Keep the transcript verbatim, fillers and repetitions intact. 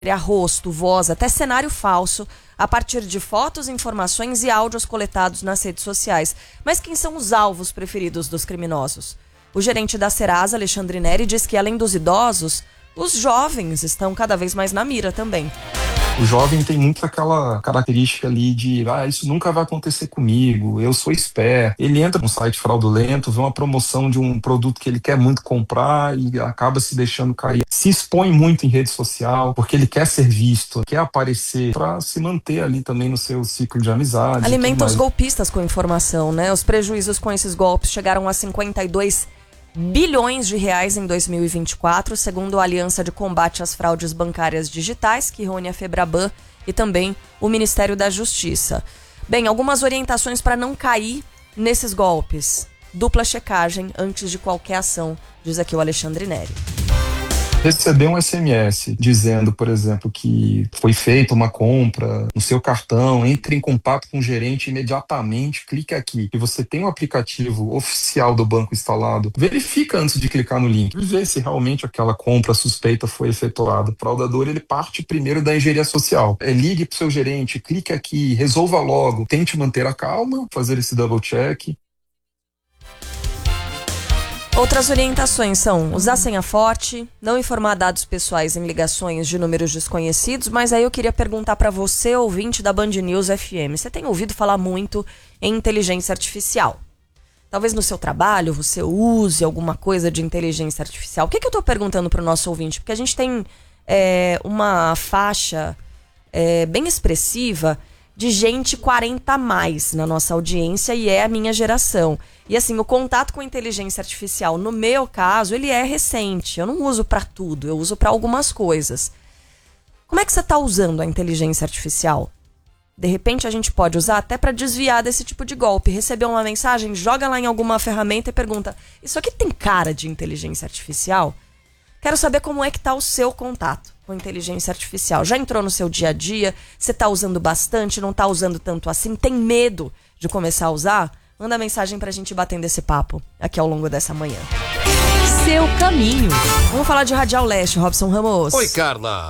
a rosto, voz, até cenário falso, a partir de fotos, informações e áudios coletados nas redes sociais. Mas quem são os alvos preferidos dos criminosos? O gerente da Serasa, Alexandre Neri, diz que além dos idosos, os jovens estão cada vez mais na mira também. O jovem tem muito aquela característica ali de, ah, isso nunca vai acontecer comigo, eu sou esperto. Ele entra num site fraudulento, vê uma promoção de um produto que ele quer muito comprar e acaba se deixando cair. Se expõe muito em rede social, porque ele quer ser visto, quer aparecer, para se manter ali também no seu ciclo de amizade. Alimenta os golpistas com informação, né? Os prejuízos com esses golpes chegaram a cinquenta e dois bilhões de reais em dois mil e vinte e quatro, segundo a Aliança de Combate às Fraudes Bancárias Digitais, que reúne a Febraban e também o Ministério da Justiça. Bem, algumas orientações para não cair nesses golpes. Dupla checagem antes de qualquer ação, diz aqui o Alexandre Neri. Receber um S M S dizendo, por exemplo, que foi feita uma compra no seu cartão, entre em contato com o gerente imediatamente, clique aqui. E você tem um aplicativo oficial do banco instalado, verifica antes de clicar no link, vê se realmente aquela compra suspeita foi efetuada. O fraudador, ele parte primeiro da engenharia social. É, ligue para o seu gerente, clique aqui, resolva logo, tente manter a calma, fazer esse double check. Outras orientações são usar senha forte, não informar dados pessoais em ligações de números desconhecidos, mas aí eu queria perguntar para você, ouvinte da Band News F M, você tem ouvido falar muito em inteligência artificial? Talvez no seu trabalho você use alguma coisa de inteligência artificial. O que, que eu estou perguntando para o nosso ouvinte? Porque a gente tem é, uma faixa é, bem expressiva de gente quarenta a mais na nossa audiência e é a minha geração. E assim, o contato com inteligência artificial, no meu caso, ele é recente. Eu não uso para tudo, eu uso para algumas coisas. Como é que você está usando a inteligência artificial? De repente a gente pode usar até para desviar desse tipo de golpe. Recebeu uma mensagem, joga lá em alguma ferramenta e pergunta: isso aqui tem cara de inteligência artificial? Quero saber como é que está o seu contato com inteligência artificial. Já entrou no seu dia a dia? Você está usando bastante? Não está usando tanto assim? Tem medo de começar a usar? Manda mensagem pra gente batendo esse papo aqui ao longo dessa manhã. Seu caminho. Vamos falar de Radial Leste, Robson Ramos. Oi, Carla.